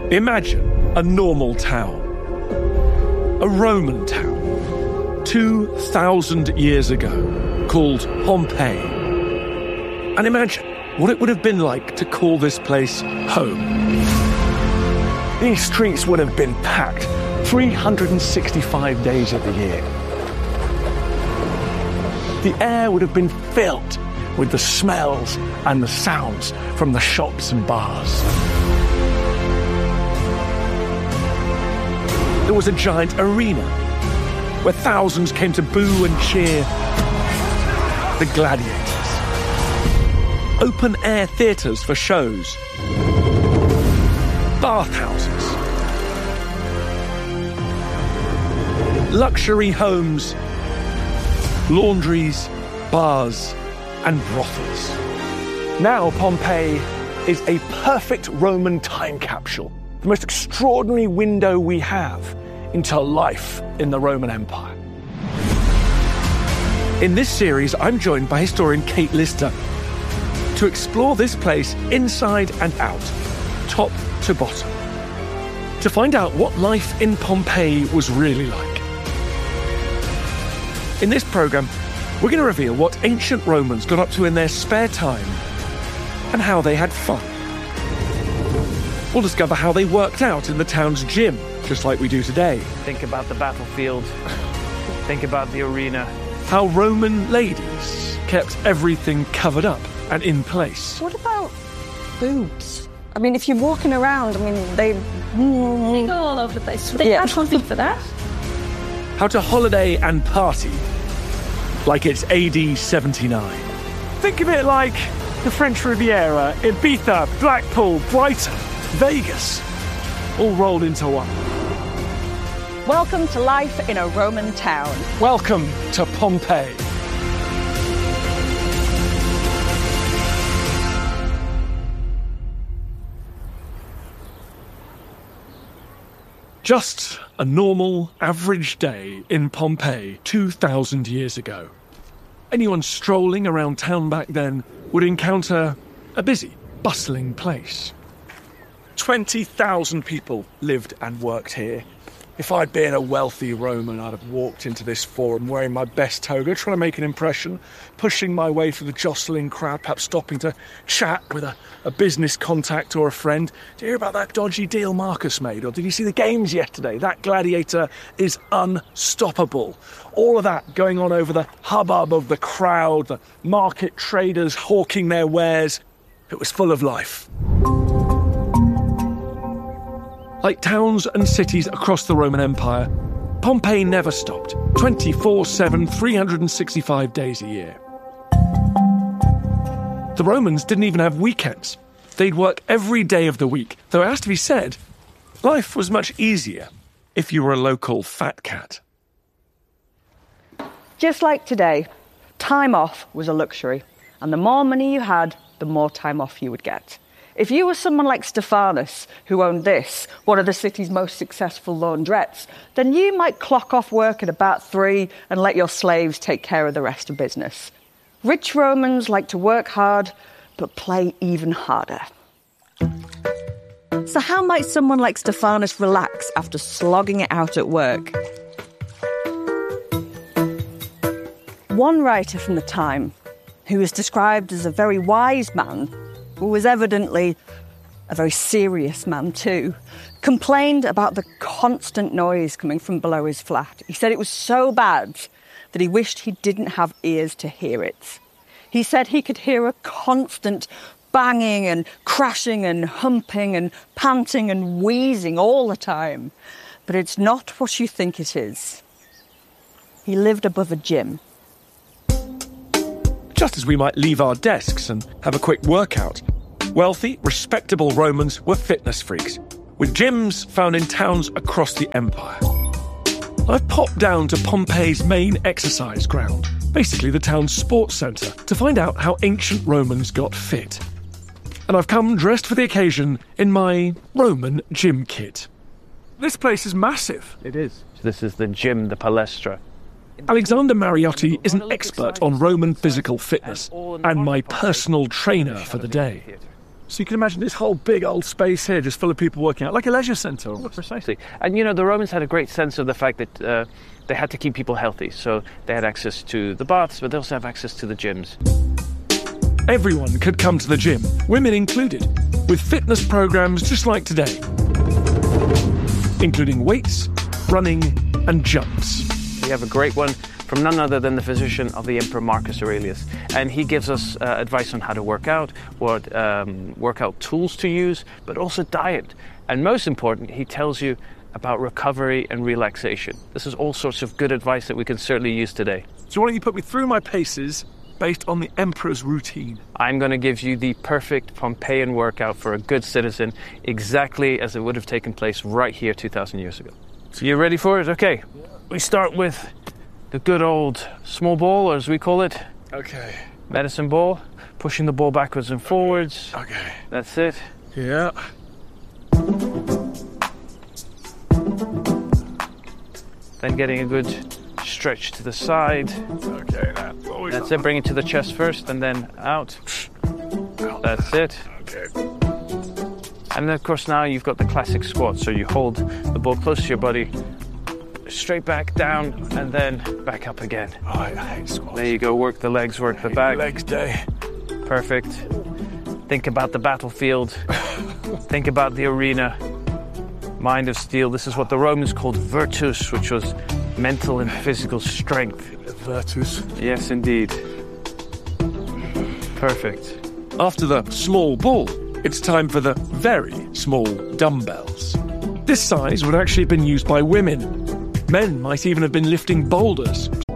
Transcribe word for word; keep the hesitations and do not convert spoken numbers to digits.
Imagine a normal town, a Roman town, two thousand years ago, called Pompeii. And imagine what it would have been like to call this place home. These streets would have been packed three hundred sixty-five days of the year. The air would have been filled with the smells and the sounds from the shops and bars. There was a giant arena where thousands came to boo and cheer the gladiators. Open-air theatres for shows. Bathhouses. Luxury homes. Laundries, bars, and brothels. Now Pompeii is a perfect Roman time capsule, the most extraordinary window we have into life in the Roman Empire. In this series, I'm joined by historian Kate Lister to explore this place inside and out, top to bottom, to find out what life in Pompeii was really like. In this programme, we're going to reveal what ancient Romans got up to in their spare time and how they had fun. We'll discover how they worked out in the town's gym, just like we do today. Think about the battlefield. Think about the arena. How Roman ladies kept everything covered up and in place. What about boobs? I mean, if you're walking around, I mean, they... They go all over the place. They Yeah. had something for that. How to holiday and party like it's A D seventy-nine. Think of it like the French Riviera, Ibiza, Blackpool, Brighton, Vegas, all rolled into one. Welcome to life in a Roman town. Welcome to Pompeii. Just a normal, average day in Pompeii two thousand years ago. Anyone strolling around town back then would encounter a busy, bustling place. twenty thousand people lived and worked here. If I'd been a wealthy Roman, I'd have walked into this forum wearing my best toga, trying to make an impression, pushing my way through the jostling crowd, perhaps stopping to chat with a, a business contact or a friend. Did you hear about that dodgy deal Marcus made? Or did you see the games yesterday? That gladiator is unstoppable. All of that going on over the hubbub of the crowd, the market traders hawking their wares. It was full of life. Like towns and cities across the Roman Empire, Pompeii never stopped, twenty-four seven, three hundred sixty-five days a year. The Romans didn't even have weekends. They'd work every day of the week, though it has to be said, life was much easier if you were a local fat cat. Just like today, time off was a luxury, and the more money you had, the more time off you would get. If you were someone like Stephanus, who owned this, one of the city's most successful laundrettes, then you might clock off work at about three and let your slaves take care of the rest of business. Rich Romans like to work hard, but play even harder. So how might someone like Stephanus relax after slogging it out at work? One writer from the time, who was described as a very wise man, who was evidently a very serious man too, complained about the constant noise coming from below his flat. He said it was so bad that he wished he didn't have ears to hear it. He said he could hear a constant banging and crashing and humping and panting and wheezing all the time. But it's not what you think it is. He lived above a gym. Just as we might leave our desks and have a quick workout, wealthy, respectable Romans were fitness freaks, with gyms found in towns across the empire. I've popped down to Pompeii's main exercise ground, basically the town's sports centre, to find out how ancient Romans got fit. And I've come dressed for the occasion in my Roman gym kit. This place is massive. It is. This is the gym, the palestra. Alexander Mariotti is an expert on Roman physical fitness and my personal trainer for the day. So you can imagine this whole big old space here just full of people working out, like a leisure centre. Precisely. And, you know, the Romans had a great sense of the fact that uh, they had to keep people healthy. So they had access to the baths, but they also have access to the gyms. Everyone could come to the gym, women included, with fitness programs just like today, including weights, running and jumps. We have a great one from none other than the physician of the Emperor Marcus Aurelius. And he gives us uh, advice on how to work out, what um, workout tools to use, but also diet. And most important, he tells you about recovery and relaxation. This is all sorts of good advice that we can certainly use today. So why don't you put me through my paces based on the emperor's routine? I'm going to give you the perfect Pompeian workout for a good citizen, exactly as it would have taken place right here two thousand years ago. So you ready for it? Okay. We start with the good old small ball, or as we call it, Okay. medicine ball, pushing the ball backwards and forwards. Okay. That's it. Yeah. Then getting a good stretch to the side. Okay, that. What we That's got? it. Bring it to the chest first and then out. That's it. Okay. And then, of course, now you've got the classic squat. So you hold the ball close to your body, straight back down, and then back up again. Oh, I hate squats. There you go. Work the legs, work the back. Legs day. Perfect. Think about the battlefield. Think about the arena. Mind of steel. This is what the Romans called virtus, which was mental and physical strength. Virtus. Yes, indeed. Perfect. After the small ball, it's time for the very small dumbbells. This size would actually have been used by women. Men might even have been lifting boulders,